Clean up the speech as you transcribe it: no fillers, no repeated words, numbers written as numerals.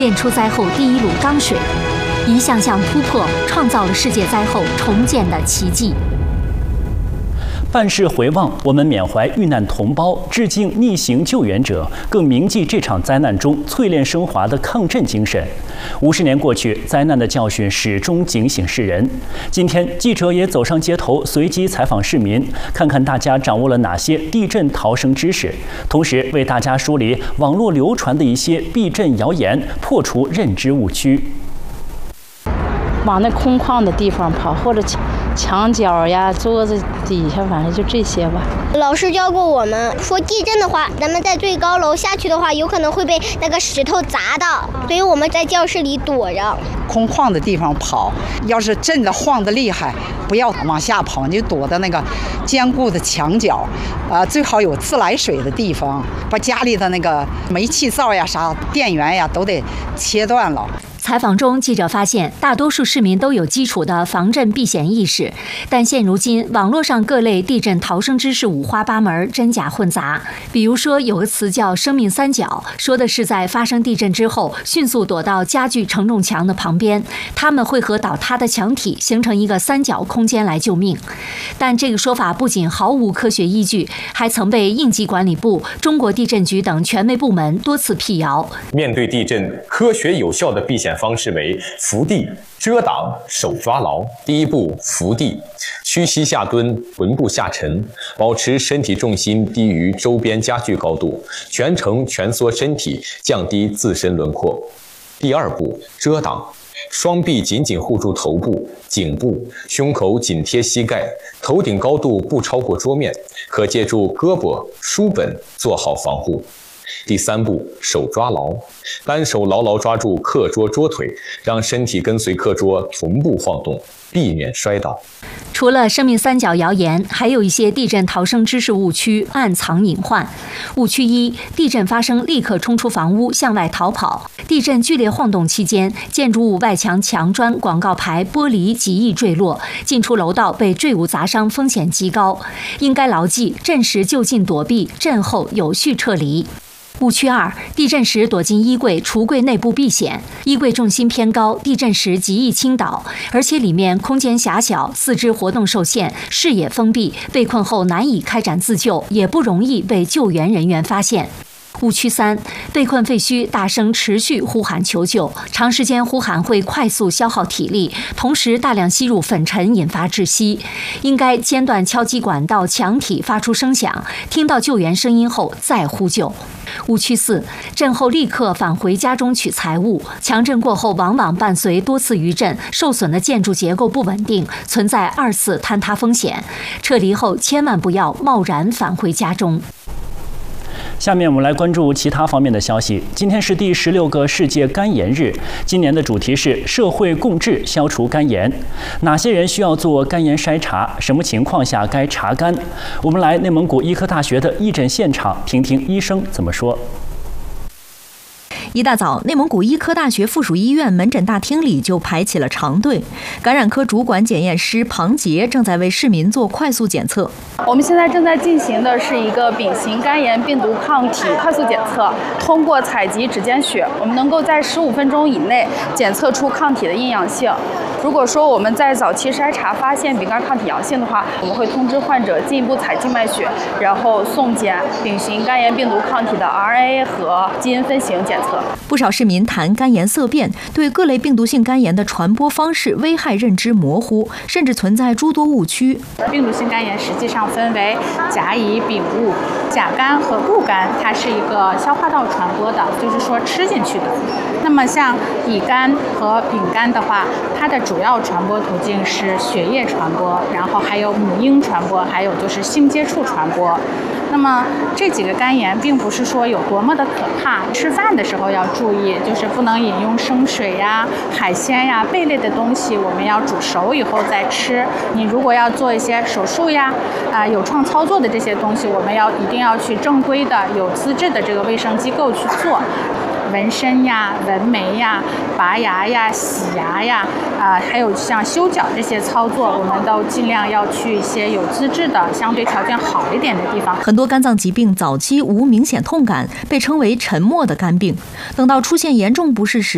炼出灾后第一炉钢水，一项项突破，创造了世界灾后重建的奇迹。 办事回望，我们缅怀遇难同胞，致敬逆行救援者，更铭记这场灾难中淬炼升华的抗震精神。50年过去，灾难的教训始终警醒世人。今天，记者也走上街头，随机采访市民，看看大家掌握了哪些地震逃生知识，同时为大家梳理网络流传的一些避震谣言，破除认知误区。 往那空旷的地方跑，或者墙角呀、桌子底下，反正就这些吧。 老师教过我们，说地震的话，咱们在最高楼下去的话，有可能会被那个石头砸到，所以我们在教室里躲着。 空旷的地方跑，要是震得晃得厉害，不要往下跑，你就躲到那个坚固的墙角，最好有自来水的地方，把家里的那个煤气灶呀、啥电源呀都得切断了。 采访中，记者发现，大多数市民都有基础的防震避险意识，但现如今，网络上各类地震逃生知识五花八门，真假混杂。比如说，有个词叫“生命三角”，说的是在发生地震之后，迅速躲到家具承重墙的旁边，它们会和倒塌的墙体形成一个三角空间来救命。但这个说法不仅毫无科学依据，还曾被应急管理部、中国地震局等权威部门多次辟谣。 面对地震，科学有效的避险方式为伏地、遮挡、手抓牢。第一步，伏地，屈膝下蹲，臀部下沉，保持身体重心低于周边家具高度，全程蜷缩身体，降低自身轮廓。第二步，遮挡，双臂紧紧护住头部、颈部，胸口紧贴膝盖，头顶高度不超过桌面，可借助胳膊、书本做好防护。第三步，手抓牢，单手牢牢抓住课桌桌腿，让身体跟随课桌同步晃动，避免摔倒。 除了生命三角谣言，还有一些地震逃生知识误区暗藏隐患。误区一：地震发生立刻冲出房屋向外逃跑。地震剧烈晃动期间，建筑物外墙墙砖、广告牌、玻璃极易坠落，进出楼道被坠物砸伤风险极高。应该牢记震时就近躲避，震后有序撤离。误区二：地震时躲进衣柜、橱柜内部避险。衣柜重心偏高，地震时极易倾倒，而且里面空间狭小，四肢活动受限，视野封闭，被困后难以开展自救，也不容易被救援人员发现。误区三：被困废墟大声持续呼喊求救，长时间呼喊会快速消耗体力，同时大量吸入粉尘引发窒息。应该间断敲击管道墙体发出声响，听到救援声音后再呼救。误区四：震后立刻返回家中取财物。强震过后往往伴随多次余震，受损的建筑结构不稳定，存在二次坍塌风险。撤离后千万不要贸然返回家中。 下面我们来关注其他方面的消息。今天是第16个世界肝炎日，今年的主题是社会共治，消除肝炎。哪些人需要做肝炎筛查？什么情况下该查肝？我们来内蒙古医科大学的义诊现场，听听医生怎么说。 一大早，内蒙古医科大学附属医院门诊大厅里就排起了长队。感染科主管检验师庞杰正在为市民做快速检测。 我们现在正在进行的是一个丙型肝炎病毒抗体快速检测。通过采集指尖血，我们能够在15分钟以内检测出抗体的阴阳性。如果说我们在早期筛查发现丙肝抗体阳性的话，我们会通知患者进一步采静脉血，然后送检丙型肝炎病毒抗体的 RNA 和基因分型检测。 不少市民谈肝炎色变，对各类病毒性肝炎的传播方式、危害认知模糊，甚至存在诸多误区。 病毒性肝炎实际上分为甲乙丙戊，甲肝和戊肝它是一个消化道传播的，就是说吃进去的。那么像乙肝和丙肝的话，它的主要传播途径是血液传播，然后还有母婴传播，还有就是性接触传播。那么这几个肝炎并不是说有多么的可怕，吃饭的时候要注意，就是不能饮用生水呀、海鲜呀、贝类的东西，我们要煮熟以后再吃。你如果要做一些手术呀、有创操作的这些东西，我们一定要去正规的、有资质的这个卫生机构去做。纹身呀、纹眉呀、拔牙呀、洗牙呀，还有像修脚这些操作，我们都尽量要去一些有资质的、相对条件好一点的地方。 很多肝脏疾病早期无明显痛感，被称为沉默的肝病，等到出现严重不适时，